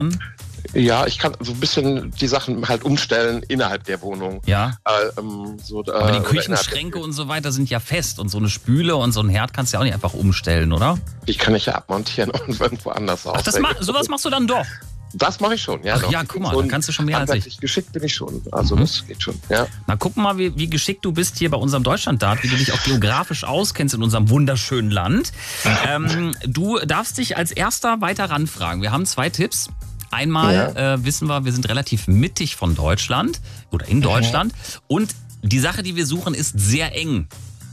Ja, ich kann so ein bisschen die Sachen halt umstellen innerhalb der Wohnung. Ja. Aber die oder Küchenschränke und so weiter sind ja fest und so eine Spüle und so ein Herd kannst du ja auch nicht einfach umstellen, oder? Die kann ich ja abmontieren und irgendwo anders Ach, aufhängen. sowas machst du dann doch? Das mache ich schon, ja. Ach doch. ja, guck mal, da kannst du schon mehr als ich. Handwerklich geschickt bin ich schon, also das geht schon, ja. Na, guck mal, wie geschickt du bist hier bei unserem Deutschlanddart, wie du dich auch geografisch auskennst in unserem wunderschönen Land. Du darfst dich als erster weiter ranfragen. Wir haben 2 Tipps. Einmal wissen wir sind relativ mittig von Deutschland oder in Deutschland. Und die Sache, die wir suchen, ist sehr eng.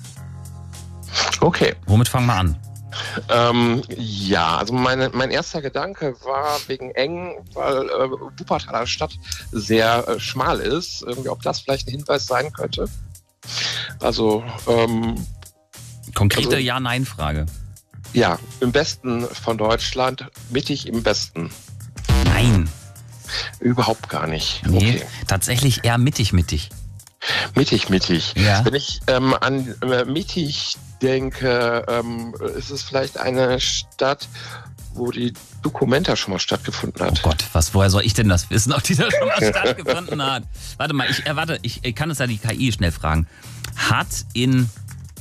Okay. Womit fangen wir an? Ja, also mein erster Gedanke war wegen eng, weil Wuppertaler Stadt sehr schmal ist. Irgendwie ob das vielleicht ein Hinweis sein könnte. Also konkrete Ja-Nein-Frage. Ja, im Westen von Deutschland, mittig im Westen. Nein. Überhaupt gar nicht. Nee, okay. Tatsächlich eher mittig. Mittig. Ja. Wenn ich an mittig denke, ist es vielleicht eine Stadt, wo die Documenta schon mal stattgefunden hat. Oh Gott, woher soll ich denn das wissen, ob die da schon mal stattgefunden hat? Warte mal, ich kann es ja die KI schnell fragen. Hat in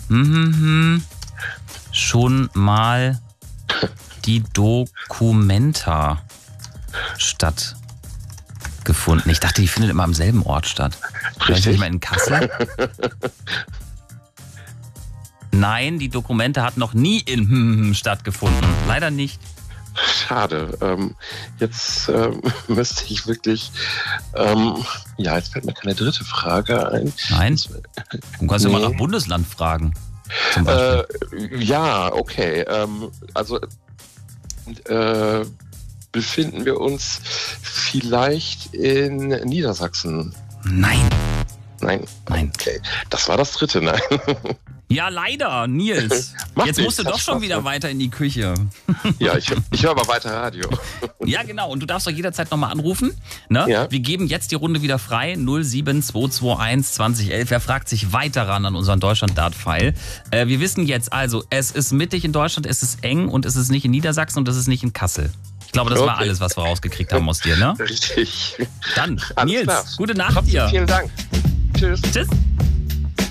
schon mal die Documenta stattgefunden? Ich dachte, die findet immer am selben Ort statt. Vielleicht nicht mal in Kassel? Nein, die Documenta hat noch nie in stattgefunden. Leider nicht. Schade. Jetzt müsste ich wirklich... jetzt fällt mir keine dritte Frage ein. Nein? Du kannst ja mal nach Bundesland fragen. Zum Beispiel. Ja, okay. Befinden wir uns vielleicht in Niedersachsen? Nein. Nein. Okay. Das war das dritte, nein. Ja, leider, Nils. Jetzt musst du doch schon wieder weiter in die Küche. Ja, ich höre aber weiter Radio. Ja, genau. Und du darfst doch jederzeit nochmal anrufen. Ne? Ja. Wir geben jetzt die Runde wieder frei. 07221 2011. Wer fragt sich weiter ran an unseren Deutschland-Dart-File? Wir wissen jetzt also, es ist mittig in Deutschland, es ist eng und es ist nicht in Niedersachsen und es ist nicht in Kassel. Ich glaube, das war alles, was wir rausgekriegt haben aus dir, ne? Richtig. Dann, alles Nils, klar. gute Nacht dir. Vielen Dank. Tschüss. Tschüss.